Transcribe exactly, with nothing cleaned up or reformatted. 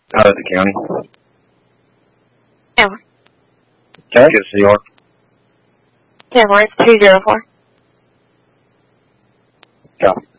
Out of the county. Yeah. Okay. Yes, New York. Yeah, it's two zero four. Yeah.